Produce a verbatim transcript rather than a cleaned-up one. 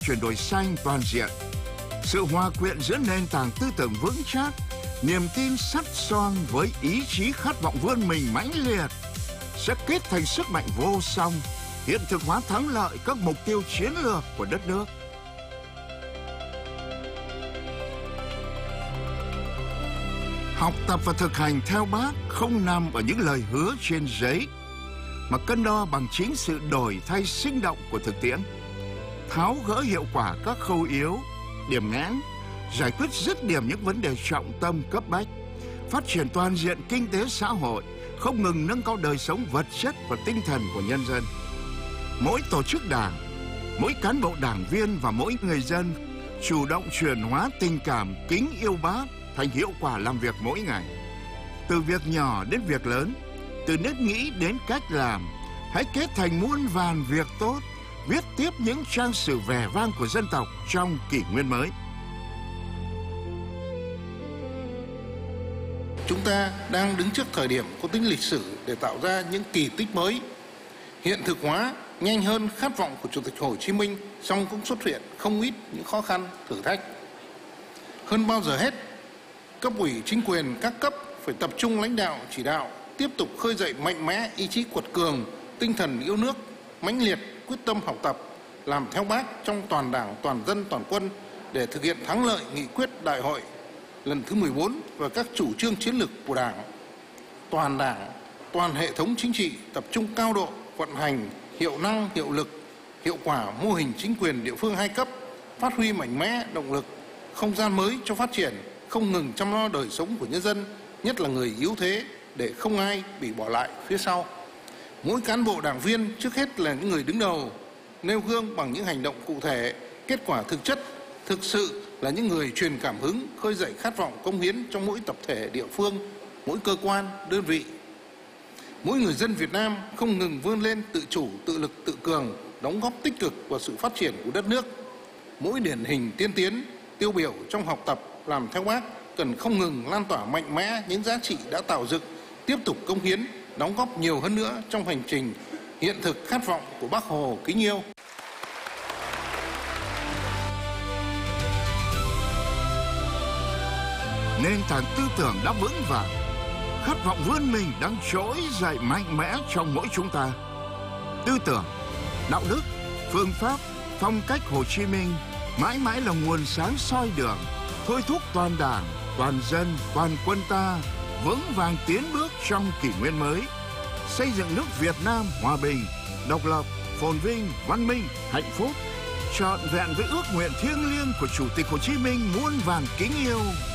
chuyển đổi xanh toàn diện. Sự hòa quyện giữa nền tảng tư tưởng vững chắc, niềm tin sắt son với ý chí khát vọng vươn mình mãnh liệt sẽ kết thành sức mạnh vô song, hiện thực hóa thắng lợi các mục tiêu chiến lược của đất nước. Học tập và thực hành theo Bác không nằm ở những lời hứa trên giấy, mà cân đo bằng chính sự đổi thay sinh động của thực tiễn, tháo gỡ hiệu quả các khâu yếu, điểm nghẽn, giải quyết dứt điểm những vấn đề trọng tâm cấp bách, phát triển toàn diện kinh tế xã hội, không ngừng nâng cao đời sống vật chất và tinh thần của nhân dân. Mỗi tổ chức đảng, mỗi cán bộ đảng viên và mỗi người dân chủ động chuyển hóa tình cảm kính yêu Bác thành hiệu quả làm việc mỗi ngày. Từ việc nhỏ đến việc lớn, từ nếp nghĩ đến cách làm, hãy kết thành muôn vàn việc tốt, viết tiếp những trang sử vẻ vang của dân tộc trong kỷ nguyên mới. Chúng ta đang đứng trước thời điểm có tính lịch sử để tạo ra những kỳ tích mới. Hiện thực hóa nhanh hơn khát vọng của Chủ tịch Hồ Chí Minh, song cũng xuất hiện không ít những khó khăn, thử thách. Hơn bao giờ hết, cấp ủy chính quyền các cấp phải tập trung lãnh đạo, chỉ đạo, tiếp tục khơi dậy mạnh mẽ ý chí quật cường, tinh thần yêu nước, mãnh liệt, quyết tâm học tập, làm theo Bác trong toàn Đảng, toàn dân, toàn quân để thực hiện thắng lợi nghị quyết đại hội lần thứ mười bốn và các chủ trương chiến lược của Đảng. Toàn Đảng, toàn hệ thống chính trị tập trung cao độ vận hành hiệu năng, hiệu lực, hiệu quả mô hình chính quyền địa phương hai cấp, phát huy mạnh mẽ động lực, không gian mới cho phát triển, không ngừng chăm lo đời sống của nhân dân, nhất là người yếu thế, để không ai bị bỏ lại phía sau. Mỗi cán bộ đảng viên trước hết là những người đứng đầu, nêu gương bằng những hành động cụ thể, kết quả thực chất, thực sự là những người truyền cảm hứng, khơi dậy khát vọng cống hiến trong mỗi tập thể địa phương, mỗi cơ quan, đơn vị. Mỗi người dân Việt Nam không ngừng vươn lên tự chủ, tự lực, tự cường, đóng góp tích cực vào sự phát triển của đất nước. Mỗi điển hình tiên tiến, tiêu biểu trong học tập, làm theo Bác cần không ngừng lan tỏa mạnh mẽ những giá trị đã tạo dựng, tiếp tục cống hiến, đóng góp nhiều hơn nữa trong hành trình hiện thực khát vọng của Bác Hồ kính yêu. Nền tảng tư tưởng đã vững vàng, khát vọng vươn mình đang trỗi dậy mạnh mẽ trong mỗi chúng ta. Tư tưởng, đạo đức, phương pháp, phong cách Hồ Chí Minh mãi mãi là nguồn sáng soi đường, thôi thúc toàn Đảng, toàn dân, toàn quân ta vững vàng tiến bước trong kỷ nguyên mới, xây dựng nước Việt Nam hòa bình, độc lập, phồn vinh, văn minh, hạnh phúc, trọn vẹn với ước nguyện thiêng liêng của Chủ tịch Hồ Chí Minh muôn vàn kính yêu.